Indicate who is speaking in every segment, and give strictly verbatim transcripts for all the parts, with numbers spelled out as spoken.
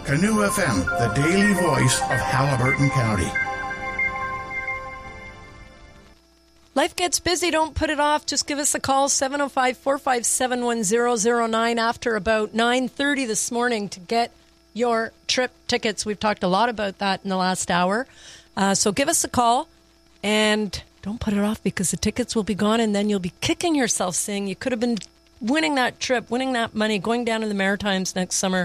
Speaker 1: Canoe F M, the daily voice of Haliburton County.
Speaker 2: Life gets busy. Don't put it off. Just give us a call, seven oh five, four five seven, one zero zero nine after about nine thirty this morning to get your trip tickets. We've talked a lot about that in the last hour. Uh, so give us a call and don't put it off because the tickets will be gone and then you'll be kicking yourself saying you could have been winning that trip, winning that money, going down to the Maritimes next summer.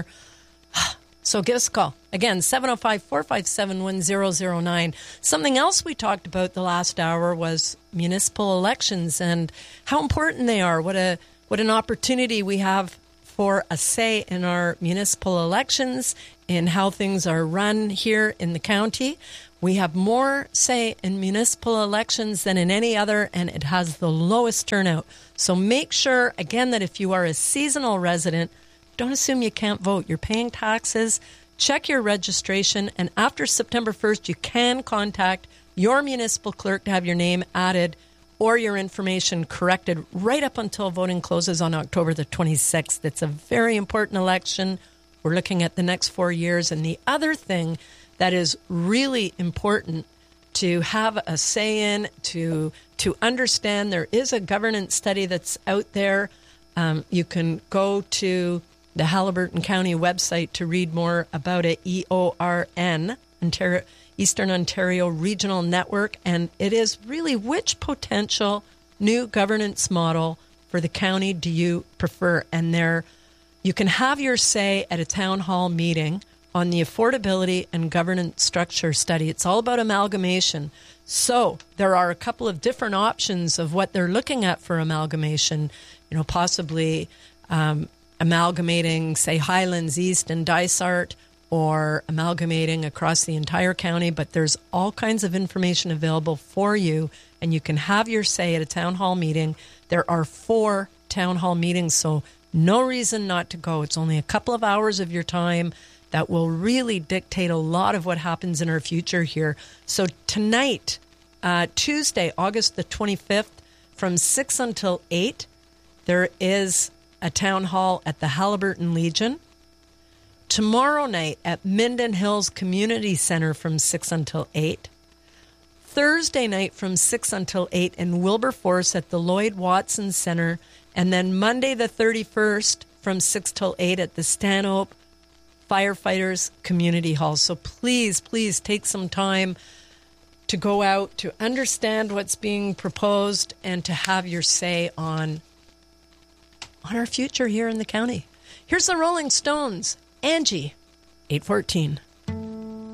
Speaker 2: So give us a call. Again, seven oh five, four five seven, one zero zero nine. Something else we talked about the last hour was municipal elections and how important they are. What a what an opportunity we have for a say in our municipal elections, in how things are run here in the county. We have more say in municipal elections than in any other, and it has the lowest turnout. So make sure, again, that if you are a seasonal resident, don't assume you can't vote. You're paying taxes. Check your registration. And after September first, you can contact your municipal clerk to have your name added or your information corrected right up until voting closes on October the twenty-sixth. It's a very important election. We're looking at the next four years. And the other thing that is really important to have a say in, to, to understand, there is a governance study that's out there. Um, you can go to the Haliburton County website to read more about it, E O R N, Ontario, Eastern Ontario Regional Network, and it is really which potential new governance model for the county do you prefer? And there, you can have your say at a town hall meeting on the affordability and governance structure study. It's all about amalgamation. So there are a couple of different options of what they're looking at for amalgamation, you know, possibly um, amalgamating, say, Highlands East and Dysart, or amalgamating across the entire county. But there's all kinds of information available for you, and you can have your say at a town hall meeting. There are four town hall meetings, so no reason not to go. It's only a couple of hours of your time that will really dictate a lot of what happens in our future here. So tonight, uh, Tuesday, August the twenty-fifth, from six until eight, there is a town hall at the Haliburton Legion. Tomorrow night at Minden Hills Community Center from six until eight. Thursday night from six until eight in Wilberforce at the Lloyd Watson Center. And then Monday the thirty-first from six till eight at the Stanhope Firefighters Community Hall. So please, please take some time to go out, to understand what's being proposed, and to have your say on, on our future here in the county. Here's the Rolling Stones. Angie, eight fourteen.